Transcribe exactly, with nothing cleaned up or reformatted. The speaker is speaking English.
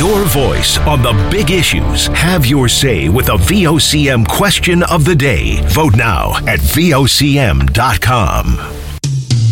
Your voice on the big issues. Have your say with the V O C M question of the day. Vote now at V O C M dot com.